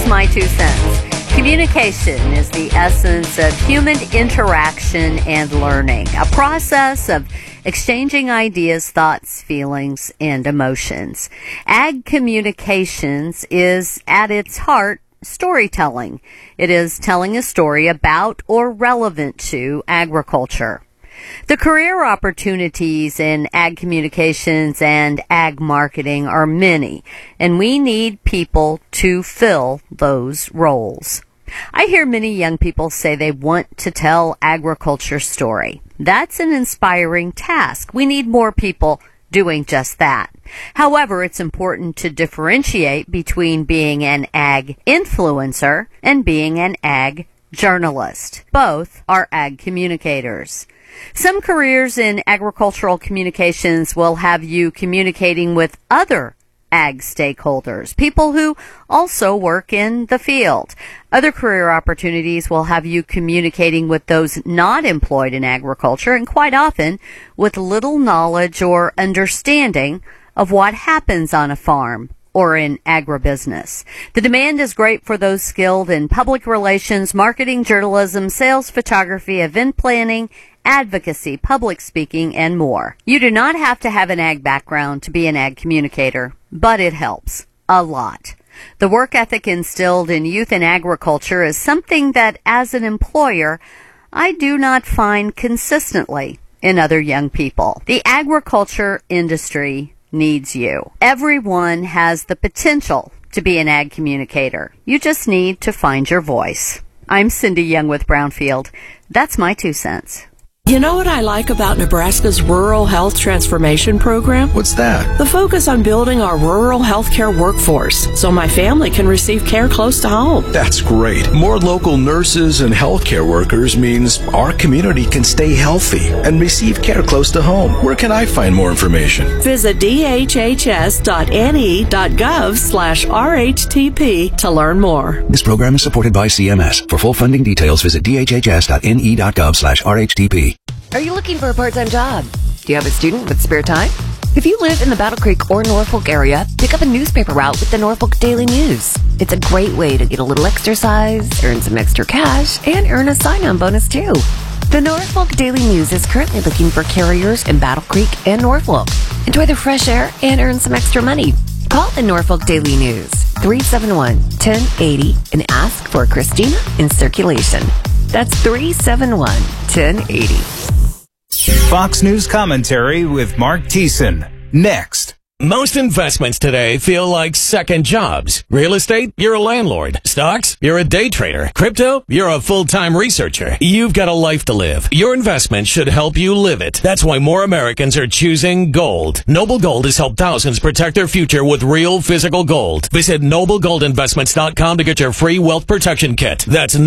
Here's my 2 cents. Communication is the essence of human interaction and learning, a process of exchanging ideas, thoughts, feelings, and emotions. Ag communications is, at its heart, storytelling. It is telling a story about or relevant to agriculture. The career opportunities in ag communications and ag marketing are many, and we need people to fill those roles. I hear many young people say they want to tell agriculture story. That's an inspiring task. We need more people doing just that. However, it's important to differentiate between being an ag influencer and being an ag journalist. Both are ag communicators. Some careers in agricultural communications will have you communicating with other ag stakeholders, people who also work in the field. Other career opportunities will have you communicating with those not employed in agriculture and quite often with little knowledge or understanding of what happens on a farm or in agribusiness. The demand is great for those skilled in public relations, marketing, journalism, sales, photography, event planning, advocacy, public speaking, and more. You do not have to have an ag background to be an ag communicator, but it helps a lot. The work ethic instilled in youth in agriculture is something that, as an employer, I do not find consistently in other young people. The agriculture industry needs you. Everyone has the potential to be an ag communicator. You just need to find your voice. I'm Cindy Young with Brownfield. That's my 2 cents. You know what I like about Nebraska's Rural Health Transformation Program? What's that? The focus on building our rural healthcare workforce so my family can receive care close to home. That's great. More local nurses and healthcare workers means our community can stay healthy and receive care close to home. Where can I find more information? Visit dhhs.ne.gov/RHTP to learn more. This program is supported by CMS. For full funding details, visit dhhs.ne.gov/RHTP. Are you looking for a part-time job? Do you have a student with spare time? If you live in the Battle Creek or Norfolk area, pick up a newspaper route with the Norfolk Daily News. It's a great way to get a little exercise, earn some extra cash, and earn a sign-on bonus too. The Norfolk Daily News is currently looking for carriers in Battle Creek and Norfolk. Enjoy the fresh air and earn some extra money. Call the Norfolk Daily News, 371-1080, and ask for Christina in circulation. That's 371-1080. Fox News commentary with Mark Thiessen. Next. Most investments today feel like second jobs. Real estate, you're a landlord. Stocks, you're a day trader. Crypto, you're a full-time researcher. You've got a life to live. Your investment should help you live it. That's why more Americans are choosing gold. Noble Gold has helped thousands protect their future with real physical gold. Visit NobleGoldInvestments.com to get your free wealth protection kit. That's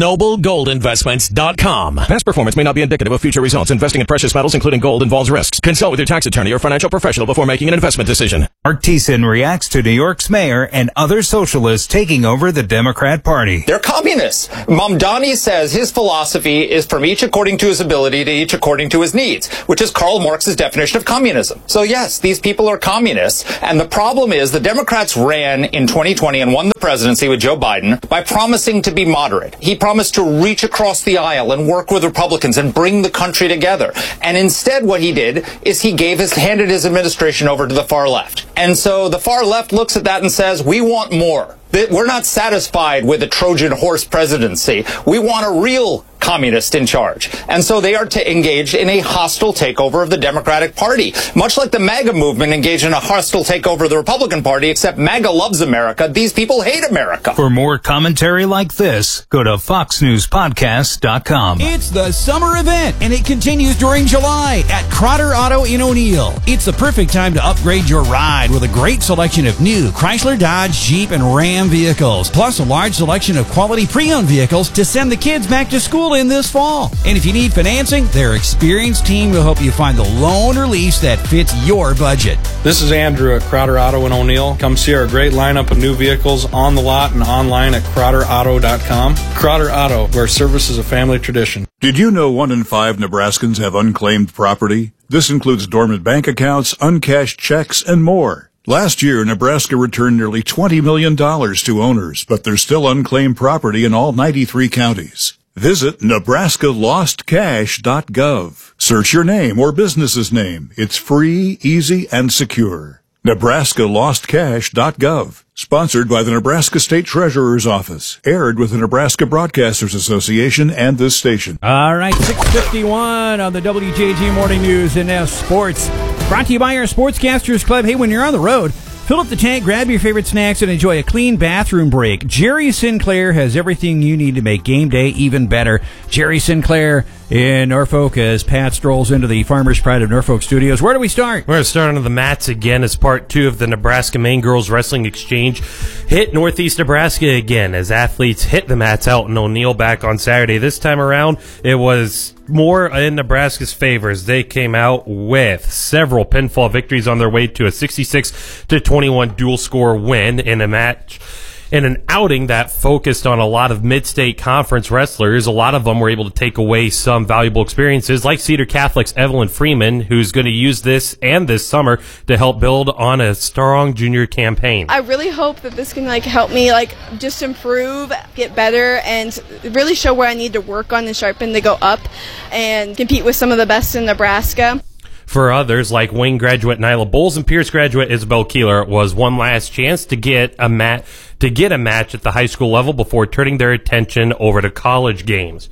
NobleGoldInvestments.com. Past performance may not be indicative of future results. Investing in precious metals, including gold, involves risks. Consult with your tax attorney or financial professional before making an investment decision. Mark Thiessen reacts to New York's mayor and other socialists taking over the Democrat Party. They're communists. Mamdani says his philosophy is from each according to his ability to each according to his needs, which is Karl Marx's definition of communism. So yes, these people are communists. And the problem is the Democrats ran in 2020 and won the presidency with Joe Biden by promising to be moderate. He promised to reach across the aisle and work with Republicans and bring the country together. And instead what he did is he handed his administration over to the far left. And so the far left looks at that and says, we want more. We're not satisfied with a Trojan horse presidency. We want a real communist in charge. And so they are engaged in a hostile takeover of the Democratic Party, much like the MAGA movement engaged in a hostile takeover of the Republican Party, except MAGA loves America. These people hate America. For more commentary like this, go to foxnewspodcast.com. It's the summer event, and it continues during July at Crotter Auto in O'Neill. It's the perfect time to upgrade your ride with a great selection of new Chrysler, Dodge, Jeep, and Ram vehicles, plus a large selection of quality pre-owned vehicles to send the kids back to school in this fall. And if you need financing, their experienced team will help you find the loan or lease that fits your budget. This is Andrew at Crotter Auto in O'Neill. Come see our great lineup of new vehicles on the lot and online at CrotterAuto.com. Crotter Auto, where service is a family tradition. Did you know 1 in 5 Nebraskans have unclaimed property? This includes dormant bank accounts, uncashed checks, and more. Last year, Nebraska returned nearly $20 million to owners, but there's still unclaimed property in all 93 counties. Visit nebraskalostcash.gov. Search your name or business's name. It's free, easy, and secure. nebraskalostcash.gov. Sponsored by the Nebraska State Treasurer's Office. Aired with the Nebraska Broadcasters Association and this station. All right, 6:51 on the WJG Morning News and now Sports. Brought to you by our Sportscasters Club. Hey, when you're on the road, fill up the tank, grab your favorite snacks, and enjoy a clean bathroom break. Jerry Sinclair has everything you need to make game day even better. Jerry Sinclair in Norfolk as Pat strolls into the Farmers Pride of Norfolk studios. Where do we start? We're going to start on the mats again as part 2 of the Nebraska Maine Girls Wrestling Exchange. Hit Northeast Nebraska again as athletes hit the mats out in O'Neill back on Saturday. This time around, it was more in Nebraska's favor as they came out with several pinfall victories on their way to a 66-21 dual score win in a match. In an outing that focused on a lot of mid-state conference wrestlers, a lot of them were able to take away some valuable experiences, like Cedar Catholic's Evelyn Freeman, who's going to use this and this summer to help build on a strong junior campaign. I really hope that this can help me just improve, get better, and really show where I need to work on and sharpen to go up and compete with some of the best in Nebraska. For others, like Wayne graduate Nyla Bowles and Pierce graduate Isabel Keeler, it was one last chance to get a match at the high school level before turning their attention over to college games.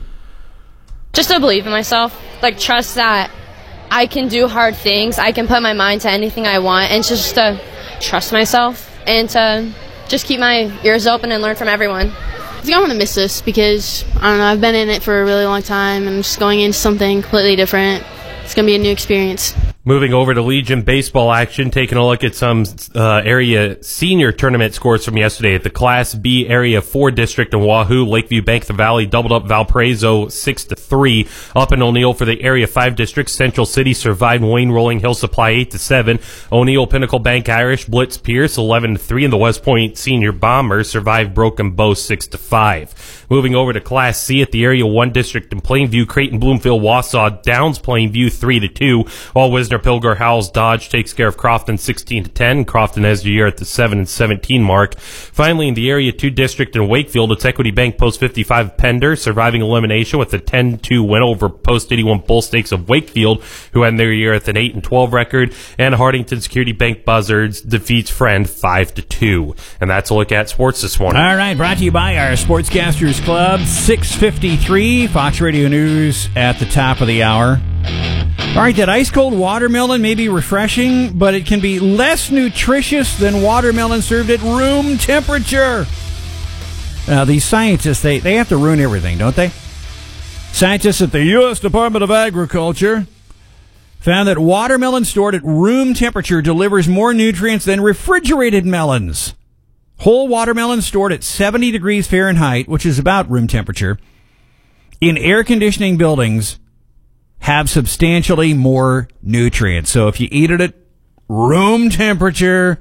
Just to believe in myself, trust that I can do hard things, I can put my mind to anything I want, and just to trust myself and to just keep my ears open and learn from everyone. I think I'm going to miss this because, I don't know, I've been in it for a really long time and I'm just going into something completely different. It's going to be a new experience. Moving over to Legion baseball action, taking a look at some area senior tournament scores from yesterday. At the Class B Area 4 district in Wahoo, Lakeview Bank of the Valley doubled up Valparaiso 6-3. Up in O'Neill for the Area 5 district, Central City survived Wayne Rolling Hill Supply 8-7. O'Neill Pinnacle Bank Irish blitz Pierce 11-3, and the West Point Senior Bombers survived Broken Bow 6-5. Moving over to Class C at the Area 1 district in Plainview, Creighton Bloomfield Wausau downs Plainview 3-2, while Wisner Pilger Howells Dodge takes care of Crofton 16-10. Crofton has the year at the 7-17 mark. Finally, in the Area 2 district in Wakefield, it's Equity Bank Post 55 Pender surviving elimination with a 10-2 win over Post 81 Bull Stakes of Wakefield, who had their year at an 8-12 record. And Hardington Security Bank Buzzards defeats Friend 5-2. And that's a look at sports this morning. All right, brought to you by our Sportscasters Club. 6:53, Fox Radio News at the top of the hour. All right, that ice-cold watermelon may be refreshing, but it can be less nutritious than watermelon served at room temperature. Now, these scientists, they have to ruin everything, don't they? Scientists at the U.S. Department of Agriculture found that watermelon stored at room temperature delivers more nutrients than refrigerated melons. Whole watermelon stored at 70 degrees Fahrenheit, which is about room temperature, in air conditioning buildings have substantially more nutrients. So if you eat it at room temperature,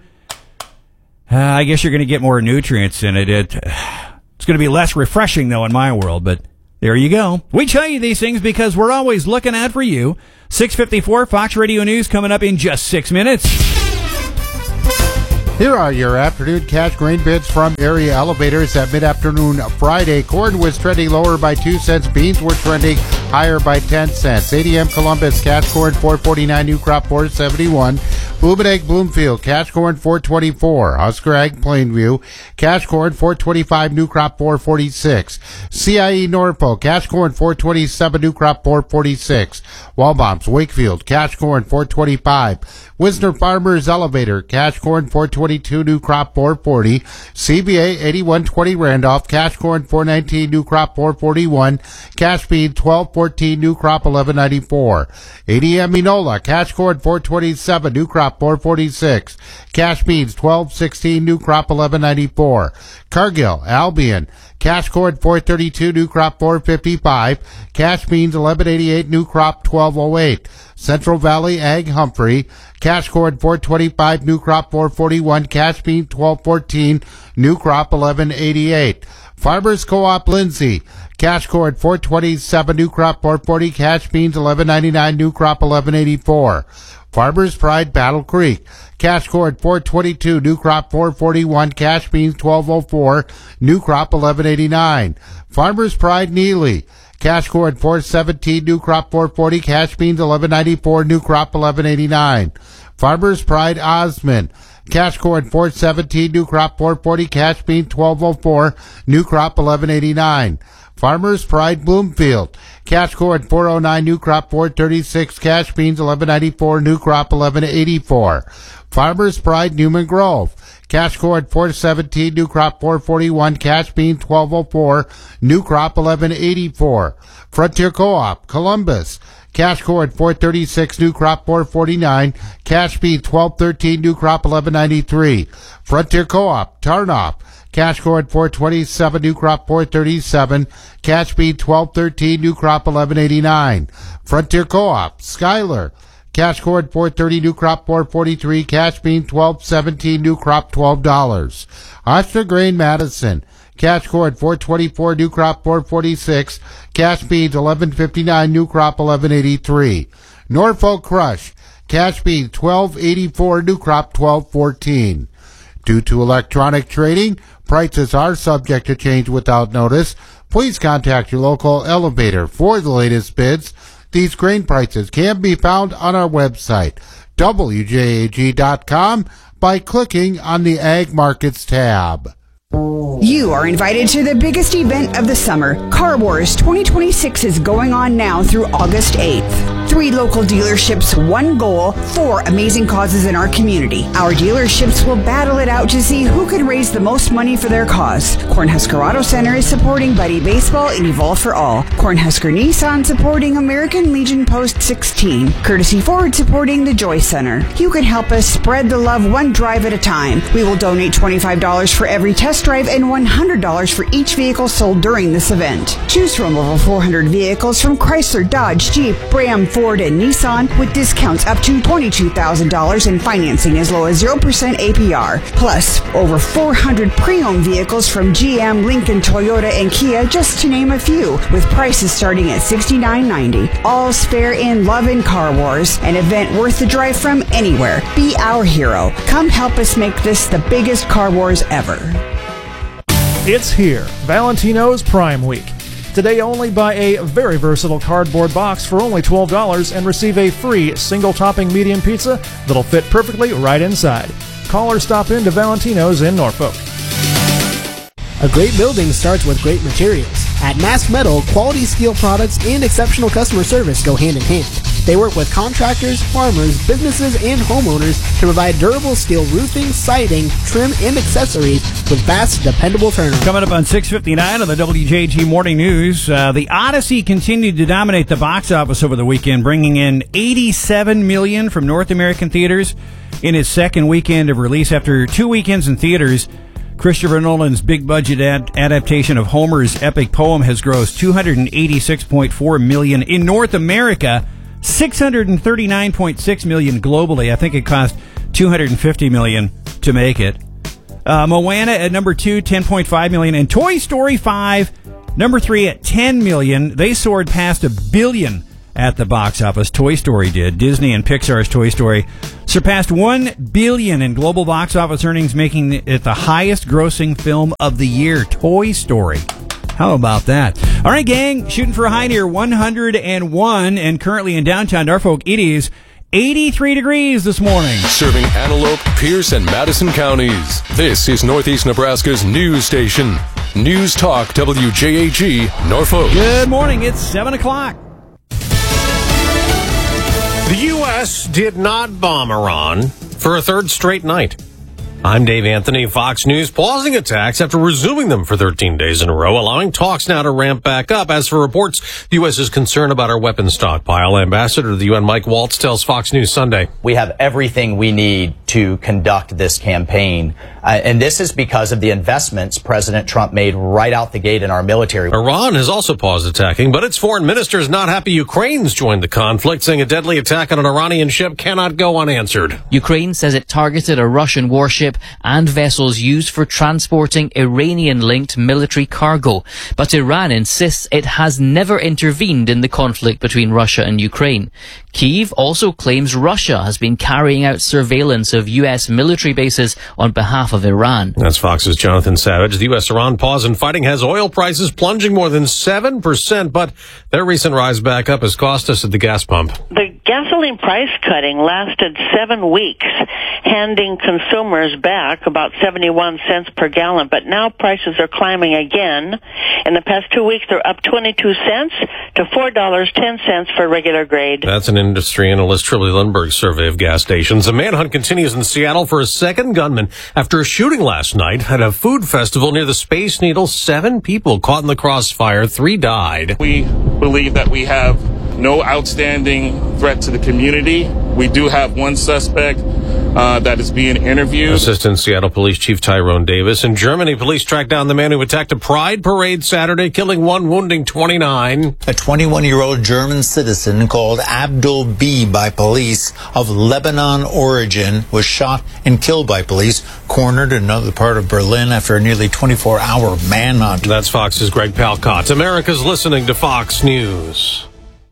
I guess you're going to get more nutrients in it. It's going to be less refreshing, though, in my world, but there you go. We tell you these things because we're always looking out for you. 6:54, Fox Radio News coming up in just 6 minutes. Here are your afternoon cash grain bids from Area Elevators at mid-afternoon Friday. Corn was trending lower by 2 cents. Beans were trending higher by 10 cents. ADM Columbus, cash corn $4.49, new crop $4.71. Bloom and Egg Bloomfield, cash corn $4.24. Husker Egg Plainview, cash corn $4.25, new crop $4.46. CIE Norfolk, cash corn $4.27, new crop $4.46. Walbombs Wakefield, cash corn $4.25. Wisner Farmers Elevator, cash corn $4.22, new crop $4.40. CBA 8120 Randolph, cash corn $4.19, new crop $4.41. Cash bean $12.14, new crop $11.94. ADM Enola, cash corn $4.27, new crop $4.46. Cash beans $12.16, new crop $11.94. Cargill Albion, cash corn $4.32, new crop $4.55. Cash beans $11.88, new crop $12.08. Central Valley Ag Humphrey, cash corn $4.25, new crop $4.41. Cash bean $12.14, new crop $11.88. Farmers Co-op Lindsay, Cash corn $4.27, new crop $4.40, cash beans $11.99, new crop $11.84. Farmers Pride Battle Creek. Cash corn $4.22, new crop $4.41, cash beans $12.04, new crop $11.89. Farmers Pride Neely. Cash corn $4.17, new crop $4.40, cash beans $11.94, new crop $11.89. Farmers Pride Osmond. Cash corn $4.17, new crop $4.40, cash beans $12.04, new crop $11.89. Farmers Pride Bloomfield. Cash corn $4.09, new crop $4.36, cash beans $11.94, new crop $11.84. Farmers Pride Newman Grove. Cash corn $4.17, new crop $4.41, cash beans $12.04, new crop $11.84. Frontier Co-op Columbus. Cash corn $4.36, new crop $4.49, cash beans $12.13, new crop $11.93. Frontier Co-op Tarnoff. Cash corn $4.27, new crop $4.37, cash beans $12.13, new crop $11.89. Frontier Co-op Schuyler. Cash corn $4.30, new crop $4.43, cash beans $12.17, new crop $12. Oster Grain Madison. Cash corn $4.24, new crop $4.46, cash beans $11.59, new crop $11.83. Norfolk Crush. Cash beans $12.84, new crop $12.14. Due to electronic trading, prices are subject to change without notice. Please contact your local elevator for the latest bids. These grain prices can be found on our website, WJAG.com, by clicking on the Ag Markets tab. You are invited to the biggest event of the summer. Car Wars 2026 is going on now through August 8th. 3 local dealerships, 1 goal, 4 amazing causes in our community. Our dealerships will battle it out to see who can raise the most money for their cause. Cornhusker Auto Center is supporting Buddy Baseball and Evolve for All. Cornhusker Nissan supporting American Legion Post 16. Courtesy Ford supporting the Joy Center. You can help us spread the love one drive at a time. We will donate $25 for every test drive and $100 for each vehicle sold during this event. Choose from over 400 vehicles from Chrysler, Dodge, Jeep, Ram, Ford, and Nissan with discounts up to $22,000 and financing as low as 0% APR. Plus, over 400 pre-owned vehicles from GM, Lincoln, Toyota, and Kia, just to name a few, with prices starting at $69.90. All spare in love in Car Wars, an event worth the drive from anywhere. Be our hero. Come help us make this the biggest Car Wars ever. It's here, Valentino's Prime Week. Today only buy a very versatile cardboard box for only $12 and receive a free single-topping medium pizza that'll fit perfectly right inside. Call or stop in to Valentino's in Norfolk. A great building starts with great materials. At Mask Metal, quality steel products and exceptional customer service go hand in hand. They work with contractors, farmers, businesses, and homeowners to provide durable steel roofing, siding, trim, and accessories with fast, dependable turnaround. Coming up on 6:59 on the WJG Morning News, the Odyssey continued to dominate the box office over the weekend, bringing in $87 million from North American theaters in its second weekend of release. After 2 weekends in theaters, Christopher Nolan's big-budget adaptation of Homer's epic poem has grossed $286.4 million in North America, $639.6 million globally. I think it cost $250 million to make it. Moana at number 2, $10.5 million. And Toy Story 5, number 3 at $10 million. They soared past $1 billion at the box office. Toy Story did. Disney and Pixar's Toy Story surpassed $1 billion in global box office earnings, making it the highest grossing film of the year. Toy Story. How about that? All right, gang, shooting for a high near 101, and currently in downtown Norfolk, it is 83 degrees this morning. Serving Antelope, Pierce, and Madison counties. This is Northeast Nebraska's news station. News Talk WJAG, Norfolk. Good morning. It's 7 o'clock. The U.S. did not bomb Iran for a third straight night. I'm Dave Anthony, Fox News, pausing attacks after resuming them for 13 days in a row, allowing talks now to ramp back up. As for reports, the U.S. is concerned about our weapons stockpile. Ambassador to the UN Mike Waltz tells Fox News Sunday. We have everything we need to conduct this campaign. And this is because of the investments President Trump made right out the gate in our military. Iran has also paused attacking, but its foreign minister is not happy Ukraine's joined the conflict, saying a deadly attack on an Iranian ship cannot go unanswered. Ukraine says it targeted a Russian warship and vessels used for transporting Iranian-linked military cargo. But Iran insists it has never intervened in the conflict between Russia and Ukraine. Kyiv also claims Russia has been carrying out surveillance of U.S. military bases on behalf of Iran. That's Fox's Jonathan Savage. The U.S.-Iran pause in fighting has oil prices plunging more than 7%, but their recent rise back up has cost us at the gas pump. The gasoline price cutting lasted 7 weeks, handing consumers back about 71 cents per gallon, but now prices are climbing again. In the past 2 weeks, they're up 22 cents to $4.10 for regular grade. That's an industry analyst Trilly Lindbergh survey of gas stations. A manhunt continues in Seattle for a second gunman after a shooting last night at a food festival near the Space Needle. 7 people caught in the crossfire, 3 died. We believe that we have no outstanding threat to the community. We do have one suspect that is being interviewed. Assistant Seattle Police Chief Tyrone Davis. In Germany, police tracked down the man who attacked a pride parade Saturday, killing 1, wounding 29. A 21-year-old German citizen called Abdul B by police of Lebanon origin was shot and killed by police, cornered in another part of Berlin after a nearly 24-hour manhunt. That's Fox's Greg Palcott. America's listening to Fox News.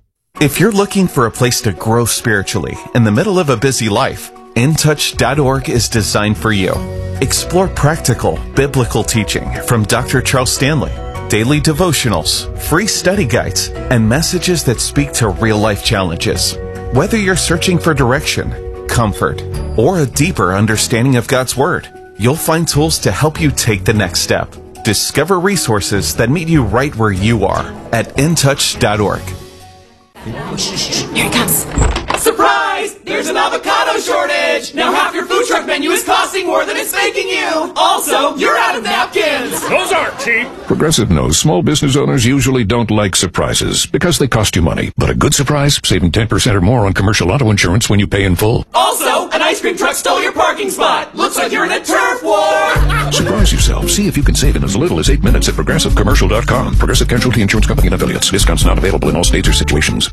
If you're looking for a place to grow spiritually in the middle of a busy life, InTouch.org is designed for you. Explore practical, biblical teaching from Dr. Charles Stanley, daily devotionals, free study guides, and messages that speak to real-life challenges. Whether you're searching for direction, comfort, or a deeper understanding of God's Word, you'll find tools to help you take the next step. Discover resources that meet you right where you are at InTouch.org. Here it comes. Surprise! There's an avocado shortage! Now half your food truck menu is costing more than it's making you! Also, you're out of napkins! Those aren't cheap! Progressive knows small business owners usually don't like surprises because they cost you money. But a good surprise, saving 10% or more on commercial auto insurance when you pay in full. Also, an ice cream truck stole your parking spot! Looks like you're in a turf war! Surprise yourself. See if you can save in as little as 8 minutes at ProgressiveCommercial.com. Progressive Casualty Insurance Company and Affiliates. Discounts not available in all states or situations.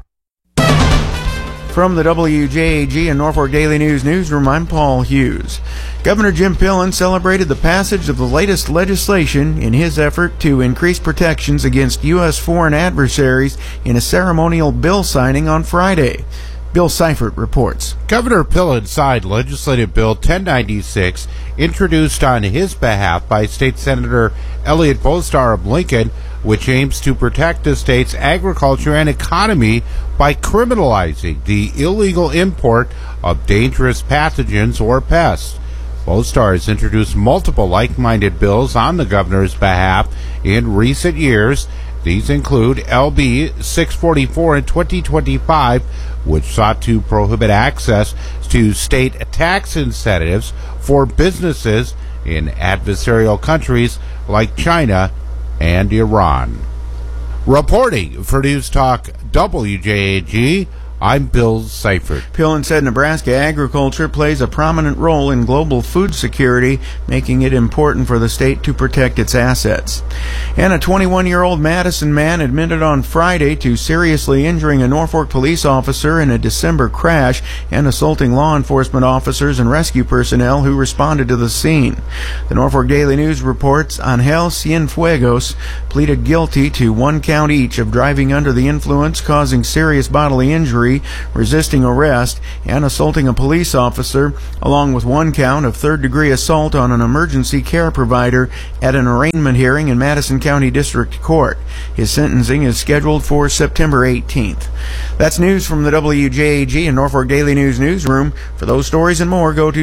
From the WJAG and Norfolk Daily News newsroom, I'm Paul Hughes. Governor Jim Pillen celebrated the passage of the latest legislation in his effort to increase protections against U.S. foreign adversaries in a ceremonial bill signing on Friday. Bill Seifert reports. Governor Pillen signed Legislative Bill 1096, introduced on his behalf by State Senator Elliot Bostar of Lincoln, which aims to protect the state's agriculture and economy by criminalizing the illegal import of dangerous pathogens or pests. Bostar has introduced multiple like-minded bills on the governor's behalf in recent years. These include LB 644 in 2025, which sought to prohibit access to state tax incentives for businesses in adversarial countries like China and Iran. Reporting for News Talk WJAG, I'm Bill Seifert. Pillen said Nebraska agriculture plays a prominent role in global food security, making it important for the state to protect its assets. And a 21-year-old Madison man admitted on Friday to seriously injuring a Norfolk police officer in a December crash and assaulting law enforcement officers and rescue personnel who responded to the scene. The Norfolk Daily News reports Angel Cienfuegos pleaded guilty to 1 count each of driving under the influence, causing serious bodily injury, resisting arrest, and assaulting a police officer, along with 1 count of third-degree assault on an emergency care provider at an arraignment hearing in Madison County District Court. His sentencing is scheduled for September 18th. That's news from the WJAG and Norfolk Daily News newsroom. For those stories and more, go to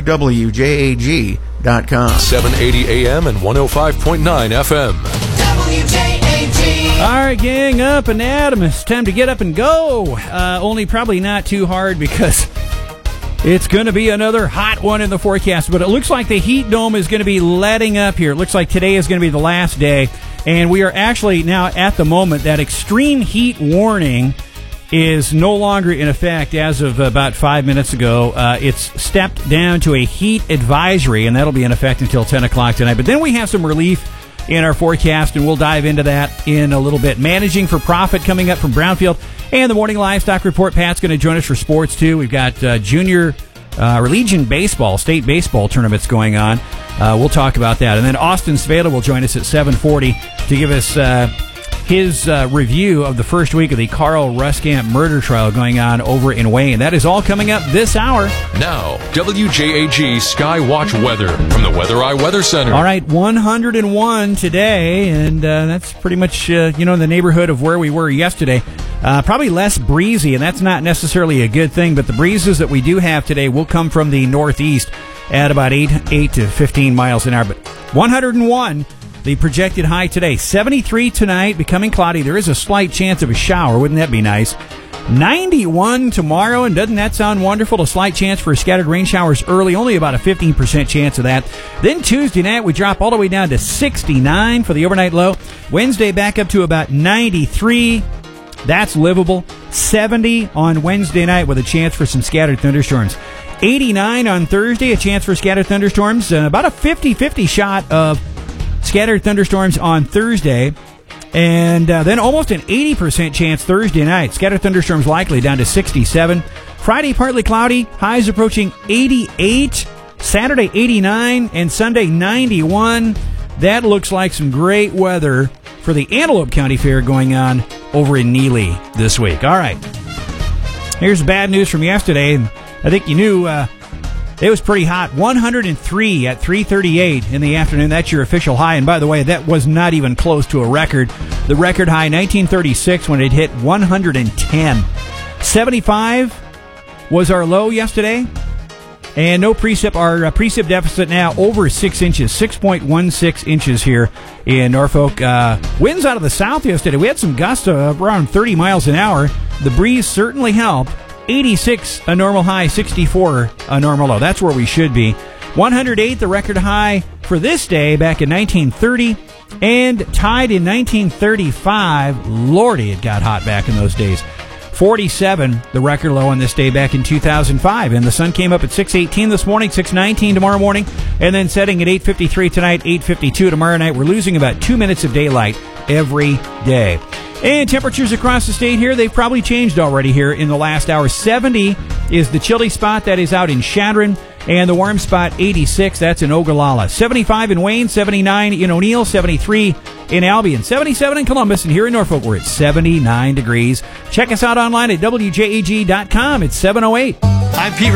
WJAG.com. 780 AM and 105.9 FM. WJAG. All right, gang, up and at 'em. It's time to get up and go. Only probably not too hard because it's going to be another hot one in the forecast. But it looks like the heat dome is going to be letting up here. It looks like today is going to be the last day. And we are actually now at the moment that extreme heat warning is no longer in effect as of about 5 minutes ago. It's stepped down to a heat advisory, and that'll be in effect until 10 o'clock tonight. But then we have some relief in our forecast, and we'll dive into that in a little bit. Managing for Profit coming up from Brownfield, and the Morning Livestock Report. Pat's going to join us for sports, too. We've got junior Legion baseball, state baseball tournaments going on. We'll talk about that. And then Austin Svela will join us at 7:40 to give us his review of the first week of the Carl Ruskamp murder trial going on over in Wayne. That is all coming up this hour. Now, WJAG Skywatch weather from the Weather Eye Weather Center. All right, 101 today, and that's pretty much, in the neighborhood of where we were yesterday. Probably less breezy, and that's not necessarily a good thing, but the breezes that we do have today will come from the northeast at about 8 to 15 miles an hour. But 101, the projected high today. 73 tonight, becoming cloudy. There is a slight chance of a shower. Wouldn't that be nice? 91 tomorrow, and doesn't that sound wonderful? A slight chance for scattered rain showers early, only about a 15% chance of that. Then Tuesday night, we drop all the way down to 69 for the overnight low. Wednesday back up to about 93. That's livable. 70 on Wednesday night with a chance for some scattered thunderstorms. 89 on Thursday, a chance for scattered thunderstorms. About a 50-50 shot of scattered thunderstorms on Thursday. And then almost an 80% chance Thursday night. Scattered thunderstorms likely down to 67. Friday, partly cloudy. Highs approaching 88. Saturday, 89. And Sunday, 91. That looks like some great weather for the Antelope County Fair going on over in Neely this week. All right. Here's bad news from yesterday. And I think you knew it was pretty hot. 103 at 3:38 in the afternoon. That's your official high. And by the way, that was not even close to a record. The record high, 1936, when it hit 110. 75 was our low yesterday. And no precip. Our precip deficit now over 6 inches, 6.16 inches here in Norfolk. Winds out of the south yesterday. We had some gusts around 30 miles an hour. The breeze certainly helped. 86 a normal high, 64 a normal low. That's where we should be. 108 the record high for this day back in 1930, and tied in 1935. Lordy, it got hot back in those days. 47 the record low on this day back in 2005, and the sun came up at 6:18 this morning, 6:19 tomorrow morning, and then setting at 8:53 tonight, 8:52 tomorrow night. We're losing about 2 minutes of daylight every day. And temperatures across the state here, they've probably changed already here in the last hour. 70 is the chilly spot. That is out in Chadron. And the warm spot, 86. That's in Ogallala. 75 in Wayne, 79 in O'Neill, 73 in Albion, 77 in Columbus, and here in Norfolk, we're at 79 degrees. Check us out online at WJAG.com. It's 7:08. I'm Pete